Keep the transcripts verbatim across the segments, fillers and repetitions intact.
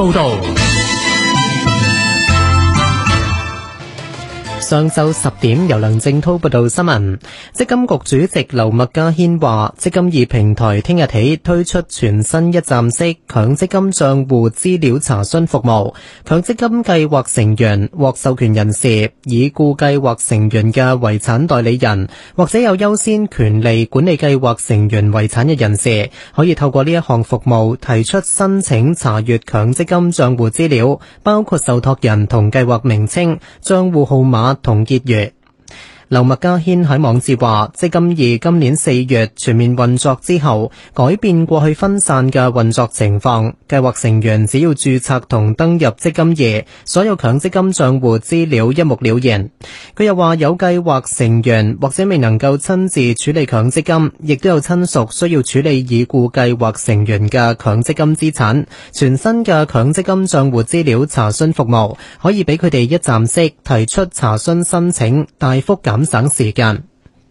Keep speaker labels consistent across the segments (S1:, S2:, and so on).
S1: 報道。上晝十點，由梁正滔報道新聞。積金局主席劉麥嘉軒話，積金易平台聽日起推出全新一站式強積金賬戶資料查詢服務，強積金計劃成員、獲授權人士、已故計劃成員嘅遺產代理人或者有優先權利管理計劃成員遺產嘅人士，可以透過呢一項服務提出申請查閱強積金賬戶資料，包括受託人同計劃名稱、賬戶號碼同結餘。劉麥嘉軒喺網誌話，積金易今年四月全面運作之後，改變過去分散嘅運作情況，計劃成員只要註冊同登入積金易，所有強積金賬戶資料一目了然。佢又話，有計劃成員或者未能夠親自處理強積金，亦都有親屬需要處理已故計劃成員嘅強積金資產，全新嘅強積金賬戶資料查詢服務可以俾佢哋一站式提出查詢申請，大幅減省時間。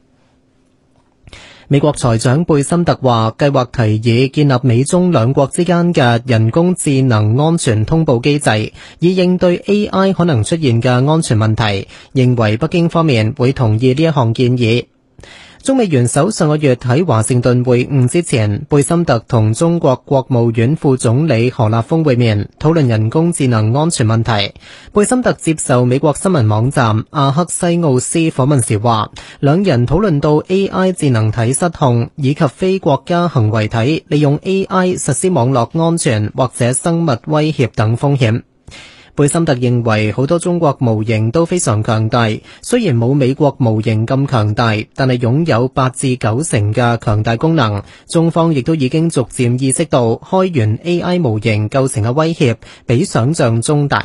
S1: 美國財長貝森特話，計劃提議建立美中兩國之間嘅人工智能安全通報機制，以應對 A I 可能出現嘅安全問題，認為北京方面會同意呢一項建議。中美元首上個月喺華盛頓會晤之前，貝森特同中國國務院副總理何立峰會面，討論人工智能安全問題。貝森特接受美國新聞網站阿克西奧斯訪問時話，兩人討論到 A I 智能體失控以及非國家行為體利用 A I 實施網絡安全或者生物威脅等風險。貝森特認為好多中國模型都非常強大，雖然冇美國模型咁強大，但係擁有八至九成嘅強大功能。中方亦都已經逐漸意識到開源 A I 模型構成嘅威脅比想象中大。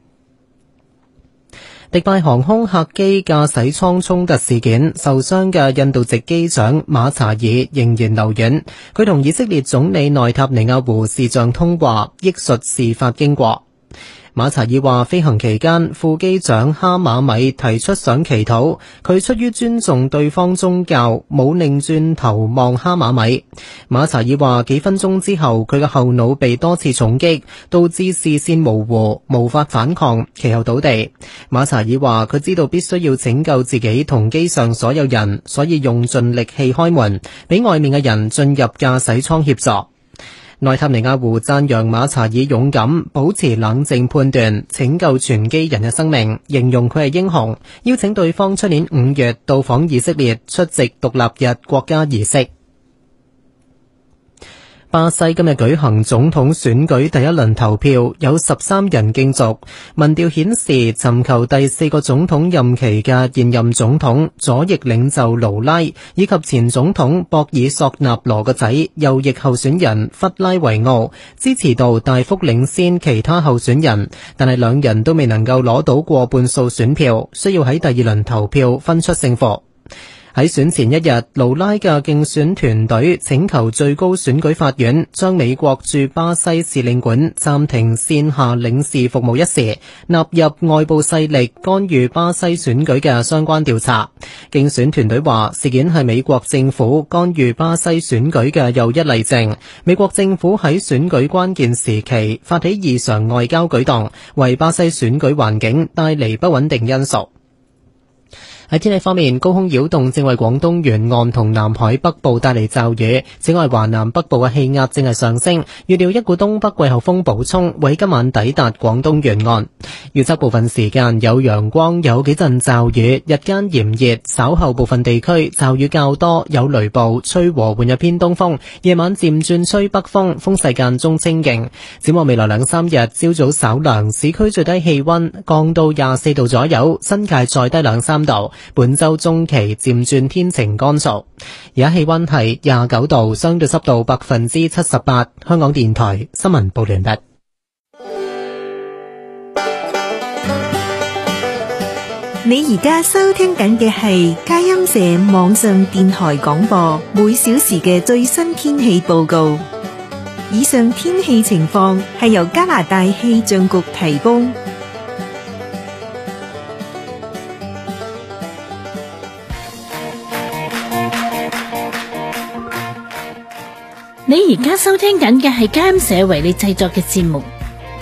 S1: 迪拜航空客機駕駛艙衝突事件，受傷嘅印度籍機長馬查爾仍然留院，佢同以色列總理內塔尼亞胡視像通話，憶述事發經過。馬查爾話，飛行期間副機長哈馬米提出想祈禱，佢出於尊重對方宗教，冇擰轉頭望哈馬米。馬查爾話，幾分鐘之後佢嘅後腦被多次重擊，導致視線模糊，無法反抗，其後倒地。馬查爾話，佢知道必須要拯救自己同機上所有人，所以用盡力氣開門，俾外面嘅人進入駕駛艙協助。內塔尼亞胡讚揚馬查爾勇敢，保持冷靜判斷，拯救全機人嘅生命，形容佢係英雄，邀請對方出年五月到訪以色列出席獨立日國家儀式。巴西今日舉行總統選舉第一輪投票，有十三人競逐。民調顯示，尋求第四個總統任期嘅現任總統左翼領袖盧拉，以及前總統博爾索納羅個仔右翼候選人弗拉維奧，支持度大幅領先其他候選人，但係兩人都未能夠攞到過半數選票，需要喺第二輪投票分出勝負。喺選前一日，盧拉嘅競選團隊請求最高選舉法院將美國駐巴西使領館暫停線下領事服務一事納入外部勢力干預巴西選舉嘅相關調查。競選團隊話，事件係美國政府干預巴西選舉嘅又一例證。美國政府喺選舉關鍵時期發起異常外交舉動，為巴西選舉環境帶嚟不穩定因素。喺天氣方面，高空擾動正為廣東沿岸同南海北部帶嚟驟雨。此外，華南北部嘅氣壓正係上升，預料一股東北季候風補充會今晚抵達廣東沿岸。預測部分時間有陽光，有幾陣驟雨，日間炎熱，稍後部分地區驟雨較多，有雷暴，吹和緩嘅偏東風，夜晚漸轉吹北風，風勢間中清勁。展望未來兩三日，朝早稍涼，市區最低氣溫降到廿四度左右，新界再低兩三度。本周中期漸轉天晴乾燥，而家氣溫係廿九度，相對濕度百分之七十八。香港電台新聞報完畢。
S2: 你而家收聽緊嘅係佳音社網上電台廣播，每小時嘅最新天氣報告。以上天氣情況係由加拿大氣象局提供。
S3: 你而家收聽緊嘅係佳音社為你製作嘅節目